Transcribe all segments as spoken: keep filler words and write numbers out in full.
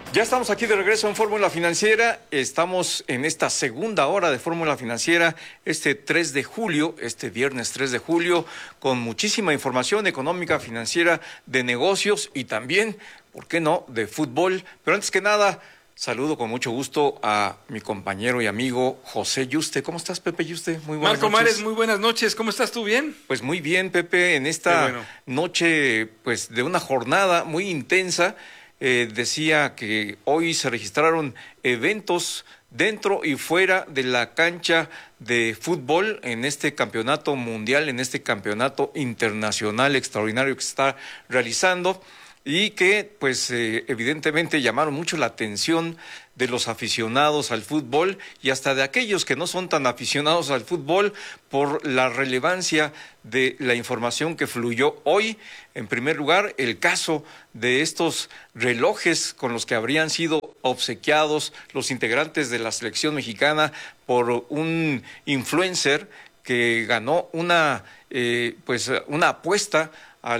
Ya estamos aquí de regreso en Fórmula Financiera. Estamos en esta segunda hora de Fórmula Financiera, este tres de julio, este viernes tres de julio, con muchísima información económica, financiera, de negocios y también, ¿por qué no?, de fútbol. Pero antes que nada, saludo con mucho gusto a mi compañero y amigo José Yuste. ¿Cómo estás, Pepe Yuste? Muy buenas Marco noches. Mares, muy buenas noches. ¿Cómo estás tú? ¿Bien? Pues muy bien, Pepe, en esta bueno. noche pues de una jornada muy intensa. Eh, decía que hoy se registraron eventos dentro y fuera de la cancha de fútbol en este campeonato mundial, en este campeonato internacional extraordinario que se está realizando y que pues eh, evidentemente llamaron mucho la atención de los aficionados al fútbol y hasta de aquellos que no son tan aficionados al fútbol por la relevancia de la información que fluyó hoy. En primer lugar, el caso de estos relojes con los que habrían sido obsequiados los integrantes de la selección mexicana por un influencer que ganó una, eh, pues, una apuesta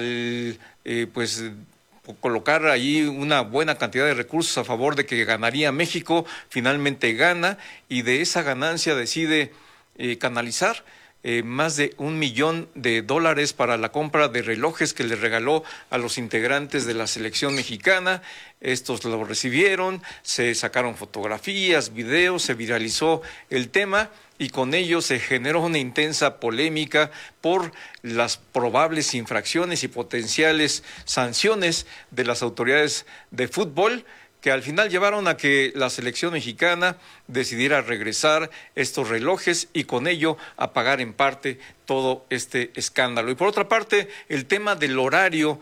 al eh, pues colocar ahí una buena cantidad de recursos a favor de que ganaría México. Finalmente gana y de esa ganancia decide eh, canalizar eh, más de un millón de dólares para la compra de relojes que le regaló a los integrantes de la selección mexicana. Estos lo recibieron, se sacaron fotografías, videos, se viralizó el tema y con ello se generó una intensa polémica por las probables infracciones y potenciales sanciones de las autoridades de fútbol, que al final llevaron a que la selección mexicana decidiera regresar estos relojes y con ello apagar en parte todo este escándalo. Y por otra parte, el tema del horario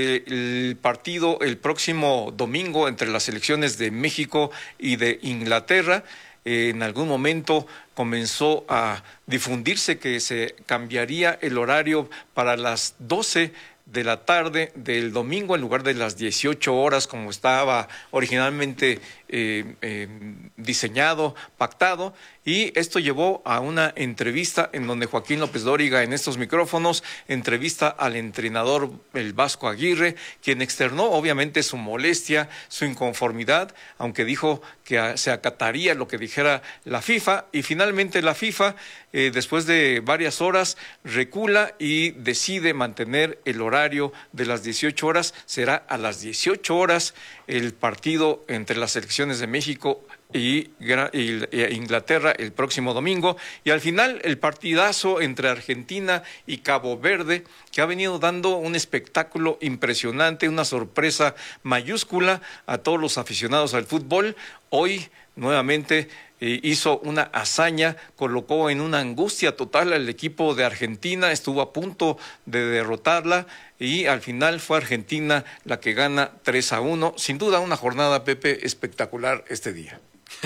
del partido el próximo domingo entre las selecciones de México y de Inglaterra, eh, en algún momento comenzó a difundirse que se cambiaría el horario para las doce de la tarde del domingo en lugar de las dieciocho horas como estaba originalmente eh, eh, diseñado, pactado, y esto llevó a una entrevista en donde Joaquín López Dóriga en estos micrófonos entrevista al entrenador el Vasco Aguirre, quien externó obviamente su molestia, su inconformidad, aunque dijo que se acataría lo que dijera la FIFA, y finalmente la FIFA eh, después de varias horas recula y decide mantener el horario de las dieciocho horas. Será a las dieciocho horas el partido entre las selecciones de México y Inglaterra el próximo domingo, y al final el partidazo entre Argentina y Cabo Verde, que ha venido dando un espectáculo impresionante, una sorpresa mayúscula a todos los aficionados al fútbol. Hoy nuevamente eh, hizo una hazaña, colocó en una angustia total al equipo de Argentina, estuvo a punto de derrotarla y al final fue Argentina la que gana tres a uno. Sin duda una jornada, Pepe, espectacular este día.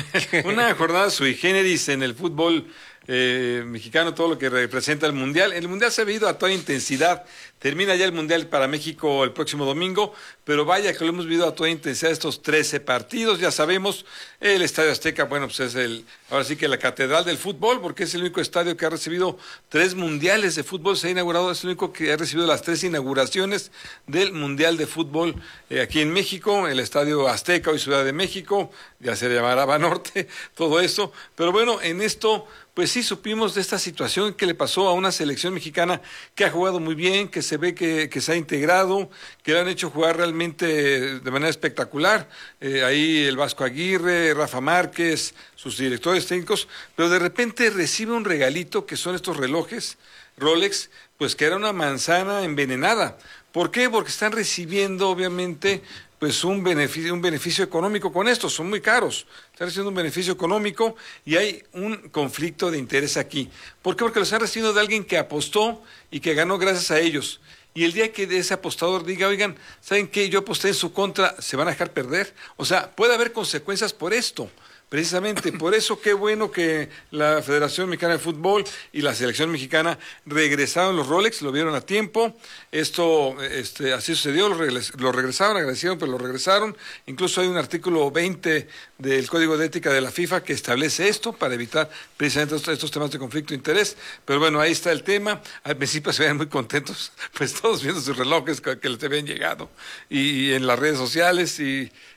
Una jornada sui generis en el fútbol eh, mexicano, todo lo que representa el Mundial. El Mundial se ha vivido a toda intensidad. Termina ya el Mundial para México el próximo domingo, pero vaya que lo hemos vivido a toda intensidad estos trece partidos. Ya sabemos, el Estadio Azteca, bueno, pues es el, ahora sí que la catedral del fútbol, porque es el único estadio que ha recibido tres mundiales de fútbol. Se ha inaugurado, es el único que ha recibido las tres inauguraciones del Mundial de Fútbol eh, aquí en México, el Estadio Azteca, hoy Ciudad de México, ya se llamará Banorte, todo eso. Pero bueno, en esto, pues sí supimos de esta situación que le pasó a una selección mexicana que ha jugado muy bien, que se ve que, que se ha integrado, que le han hecho jugar realmente de manera espectacular. Eh, ahí el Vasco Aguirre, Rafa Márquez, sus directores técnicos, pero de repente recibe un regalito que son estos relojes Rolex, pues que era una manzana envenenada. ¿Por qué? Porque están recibiendo, obviamente, pues un beneficio, un beneficio económico con esto, son muy caros, están recibiendo un beneficio económico y hay un conflicto de interés aquí. ¿Por qué? Porque lo están recibiendo de alguien que apostó y que ganó gracias a ellos. Y el día que ese apostador diga, oigan, ¿saben qué? Yo aposté en su contra, ¿se van a dejar perder? O sea, puede haber consecuencias por esto. Precisamente, por eso qué bueno que la Federación Mexicana de Fútbol y la Selección Mexicana regresaron los Rolex, lo vieron a tiempo. Esto, este, así sucedió, lo, regres, lo regresaron, agradecieron, pero lo regresaron. Incluso hay un artículo veinte del Código de Ética de la FIFA que establece esto para evitar precisamente estos, estos temas de conflicto de interés. Pero bueno, ahí está el tema. Al principio se veían muy contentos, pues todos viendo sus relojes que les habían llegado y, y en las redes sociales y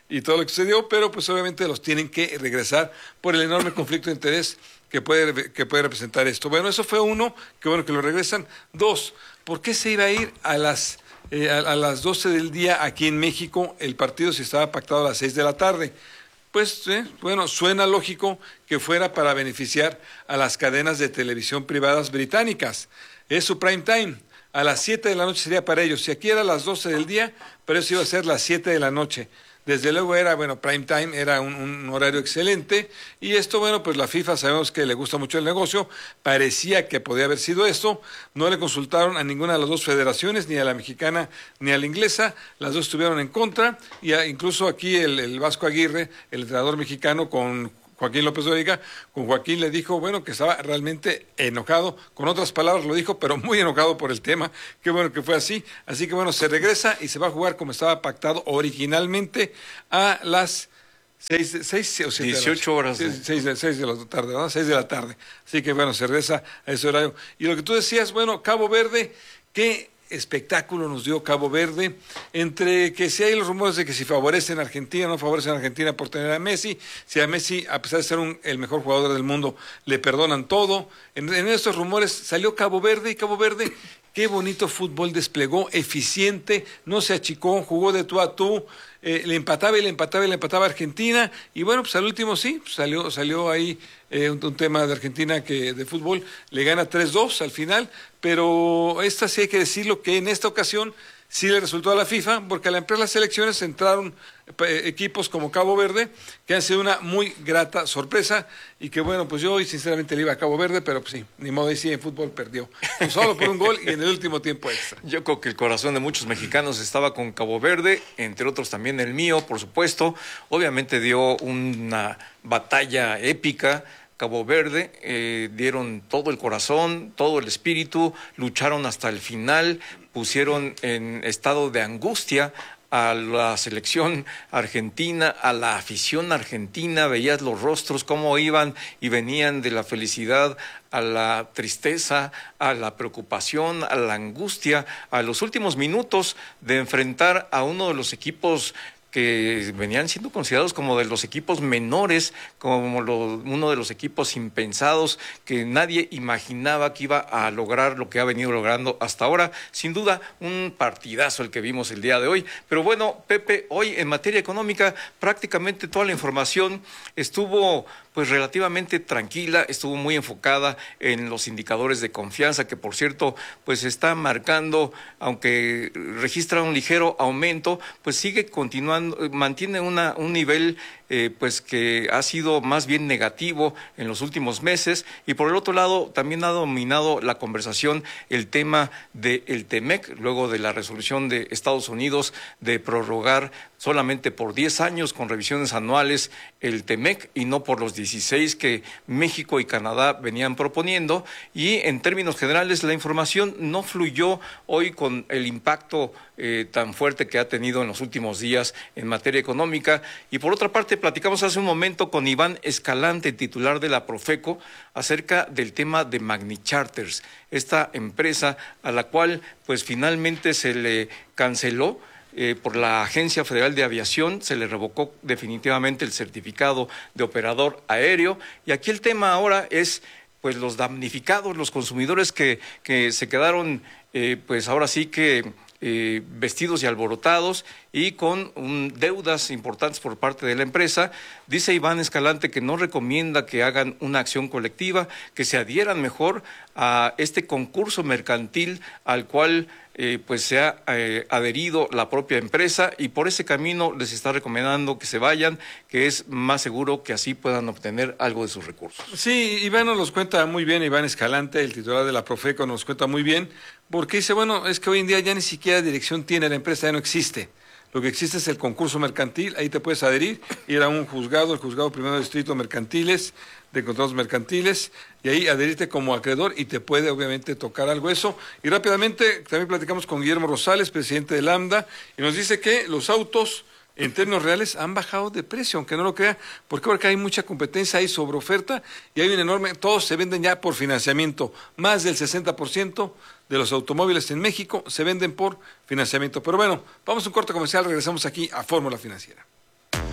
y todo lo que sucedió, pero pues obviamente los tienen que regresar por el enorme conflicto de interés que puede, que puede representar esto. Bueno, eso fue uno, que bueno que lo regresan. Dos, ¿por qué se iba a ir a las, eh, a, a las doce del día aquí en México el partido si estaba pactado a las seis de la tarde? Pues, eh, bueno, suena lógico que fuera para beneficiar a las cadenas de televisión privadas británicas. Es su prime time. A las siete de la noche sería para ellos. Si aquí era a las doce del día, pero eso iba a ser las siete de la noche. Desde luego era, bueno, prime time, era un, un horario excelente, y esto, bueno, pues la FIFA sabemos que le gusta mucho el negocio, parecía que podía haber sido esto, no le consultaron a ninguna de las dos federaciones, ni a la mexicana ni a la inglesa, las dos estuvieron en contra, y a, incluso aquí el, el Vasco Aguirre, el entrenador mexicano, con Joaquín López Dóriga, con Joaquín le dijo, bueno, que estaba realmente enojado, con otras palabras lo dijo, pero muy enojado por el tema, qué bueno que fue así, así que bueno, se regresa y se va a jugar como estaba pactado originalmente a las seis, seis o siete dieciocho horas. Seis, seis, de, seis de la tarde, ¿verdad? Seis de la tarde, así que bueno, se regresa a ese horario. Y lo que tú decías, bueno, Cabo Verde, ¿qué espectáculo nos dio Cabo Verde? Entre que si hay los rumores de que si favorecen a Argentina, no favorecen a Argentina por tener a Messi, si a Messi, a pesar de ser un, el mejor jugador del mundo, le perdonan todo. En, en estos rumores salió Cabo Verde, y Cabo Verde, qué bonito fútbol desplegó, eficiente, no se achicó, jugó de tú a tú, eh, le empataba y le empataba y le empataba a Argentina, y bueno, pues al último sí, salió, salió ahí eh, un, un tema de Argentina que de fútbol le gana tres dos al final, pero esta sí hay que decirlo que en esta ocasión sí le resultó a la FIFA, porque al entrar las elecciones entraron eh, equipos como Cabo Verde, que han sido una muy grata sorpresa, y que bueno, pues yo hoy sinceramente le iba a Cabo Verde, pero pues sí, ni modo, y sí, en fútbol perdió, pues solo por un gol y en el último tiempo extra. Yo creo que el corazón de muchos mexicanos estaba con Cabo Verde, entre otros también el mío, por supuesto. Obviamente dio una batalla épica. Cabo Verde, eh, dieron todo el corazón, todo el espíritu, lucharon hasta el final, pusieron en estado de angustia a la selección argentina, a la afición argentina, veías los rostros cómo iban y venían de la felicidad a la tristeza, a la preocupación, a la angustia, a los últimos minutos de enfrentar a uno de los equipos que venían siendo considerados como de los equipos menores, como lo, uno de los equipos impensados, que nadie imaginaba que iba a lograr lo que ha venido logrando hasta ahora. Sin duda, un partidazo el que vimos el día de hoy. Pero bueno, Pepe, hoy en materia económica, prácticamente toda la información estuvo pues relativamente tranquila, estuvo muy enfocada en los indicadores de confianza, que por cierto, pues está marcando, aunque registra un ligero aumento, pues sigue continuando, mantiene una, un nivel eh, pues que ha sido más bien negativo en los últimos meses. Y por el otro lado, también ha dominado la conversación el tema del Temec, luego de la resolución de Estados Unidos de prorrogar solamente por diez años con revisiones anuales el Temec y no por los dieciséis que México y Canadá venían proponiendo. Y en términos generales la información no fluyó hoy con el impacto eh, tan fuerte que ha tenido en los últimos días en materia económica. Y por otra parte, platicamos hace un momento con Iván Escalante, titular de la Profeco, acerca del tema de Magni Charters, esta empresa a la cual pues finalmente se le canceló Eh, por la Agencia Federal de Aviación, se le revocó definitivamente el certificado de operador aéreo. Y aquí el tema ahora es pues los damnificados, los consumidores que, que se quedaron eh, pues ahora sí que eh, vestidos y alborotados y con um, deudas importantes por parte de la empresa. Dice Iván Escalante que no recomienda que hagan una acción colectiva, que se adhieran mejor a este concurso mercantil al cual Eh, pues se ha eh, adherido la propia empresa, y por ese camino les está recomendando que se vayan, que es más seguro que así puedan obtener algo de sus recursos. Sí, Iván nos los cuenta muy bien, Iván Escalante, el titular de la Profeco, nos cuenta muy bien, porque dice, bueno, es que hoy en día ya ni siquiera dirección tiene la empresa, ya no existe. Lo que existe es el concurso mercantil, ahí te puedes adherir, ir a un juzgado, el juzgado primero de distrito mercantiles, de contratos mercantiles, y ahí adherirte como acreedor y te puede obviamente tocar algo eso. Y rápidamente también platicamos con Guillermo Rosales, presidente de Lambda, y nos dice que los autos en términos reales han bajado de precio, aunque no lo crea, porque ahora que hay mucha competencia, hay sobre oferta y hay un enorme, todos se venden ya por financiamiento, más del sesenta por ciento de los automóviles en México se venden por financiamiento. Pero bueno, vamos a un corte comercial, regresamos aquí a Fórmula Financiera.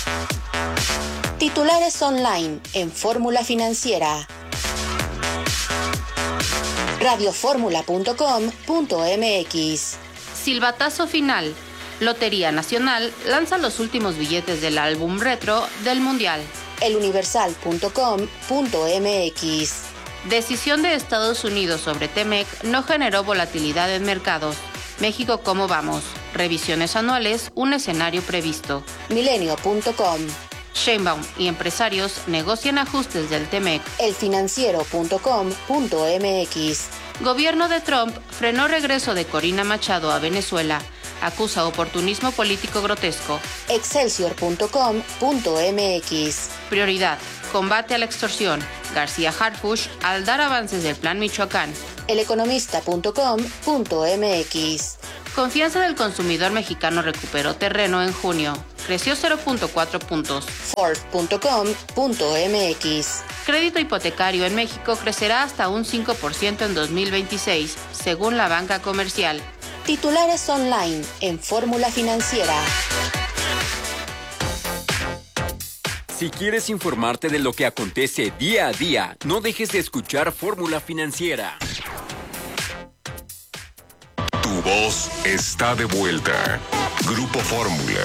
Titulares online en Fórmula Financiera. radio fórmula punto com punto m x. Silbatazo final. Lotería Nacional lanza los últimos billetes del álbum retro del Mundial. el universal punto com punto m x. Decisión de Estados Unidos sobre Temec no generó volatilidad en mercados. México, ¿cómo vamos? Revisiones anuales, un escenario previsto. milenio punto com. Sheinbaum y empresarios negocian ajustes del Temec. el financiero punto com punto m x. Gobierno de Trump frenó regreso de Corina Machado a Venezuela. Acusa oportunismo político grotesco. excelsior punto com punto m x. Prioridad: combate a la extorsión. García Harfuch al dar avances del Plan Michoacán. el economista punto com punto m x. Confianza del consumidor mexicano recuperó terreno en junio. Creció cero punto cuatro puntos. forbes punto com punto m x. Crédito hipotecario en México crecerá hasta un cinco por ciento en dos mil veintiséis, según la banca comercial. Titulares online en Fórmula Financiera. Si quieres informarte de lo que acontece día a día, no dejes de escuchar Fórmula Financiera. Tu voz está de vuelta. Grupo Fórmula.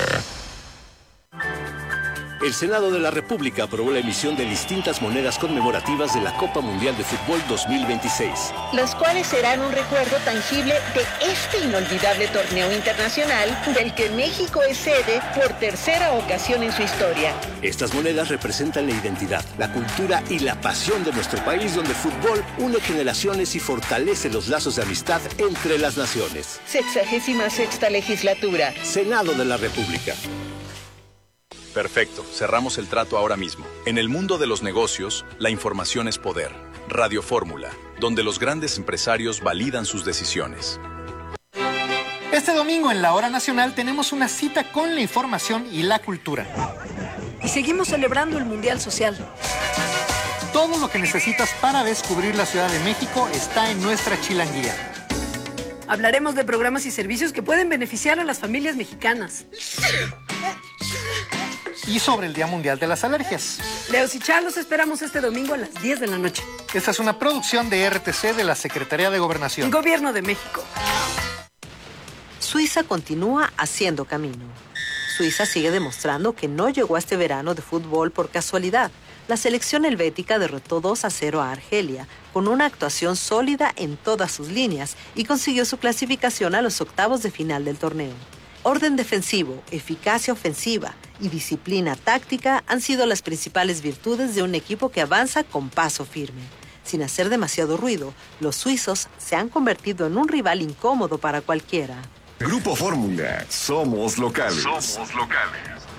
El Senado de la República aprobó la emisión de distintas monedas conmemorativas de la Copa Mundial de Fútbol dos mil veintiséis. Las cuales serán un recuerdo tangible de este inolvidable torneo internacional del que México es sede por tercera ocasión en su historia. Estas monedas representan la identidad, la cultura y la pasión de nuestro país, donde el fútbol une generaciones y fortalece los lazos de amistad entre las naciones. Sexagésima sexta legislatura. Senado de la República. Perfecto, cerramos el trato ahora mismo. En el mundo de los negocios, la información es poder. Radio Fórmula, donde los grandes empresarios validan sus decisiones. Este domingo en la Hora Nacional tenemos una cita con la información y la cultura. Y seguimos celebrando el Mundial Social. Todo lo que necesitas para descubrir la Ciudad de México está en nuestra chilanguía. Hablaremos de programas y servicios que pueden beneficiar a las familias mexicanas. Y sobre el Día Mundial de las Alergias. Leos y Charlos esperamos este domingo a las diez de la noche. Esta es una producción de R T C de la Secretaría de Gobernación. Gobierno de México. Suiza continúa haciendo camino. Suiza sigue demostrando que no llegó a este verano de fútbol por casualidad. La selección helvética derrotó dos a cero a Argelia, con una actuación sólida en todas sus líneas, y consiguió su clasificación a los octavos de final del torneo. Orden defensivo, eficacia ofensiva y disciplina táctica han sido las principales virtudes de un equipo que avanza con paso firme. Sin hacer demasiado ruido, los suizos se han convertido en un rival incómodo para cualquiera. Grupo Fórmula, somos locales. Somos locales.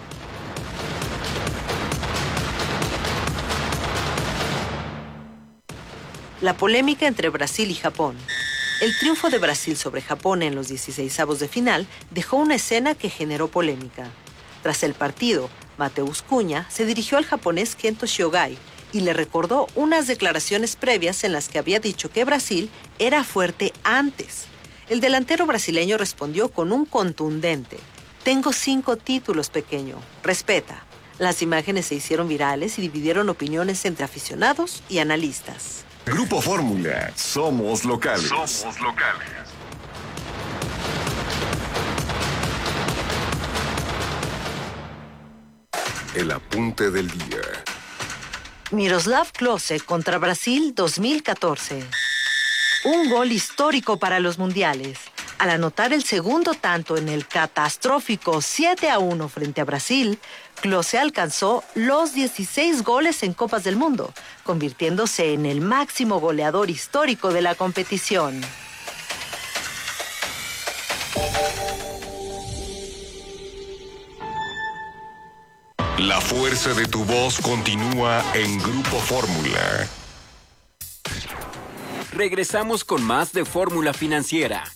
La polémica entre Brasil y Japón. El triunfo de Brasil sobre Japón en los dieciseisavos de final dejó una escena que generó polémica. Tras el partido, Mateus Cunha se dirigió al japonés Kento Shiogai y le recordó unas declaraciones previas en las que había dicho que Brasil era fuerte antes. El delantero brasileño respondió con un contundente: "Tengo cinco títulos, pequeño. Respeta". Las imágenes se hicieron virales y dividieron opiniones entre aficionados y analistas. Grupo Fórmula, somos locales. Somos locales. El apunte del día. Miroslav Klose contra Brasil dos mil catorce. Un gol histórico para los mundiales. Al anotar el segundo tanto en el catastrófico siete a uno frente a Brasil, Klose alcanzó los dieciséis goles en Copas del Mundo, convirtiéndose en el máximo goleador histórico de la competición. La fuerza de tu voz continúa en Grupo Fórmula. Regresamos con más de Fórmula Financiera.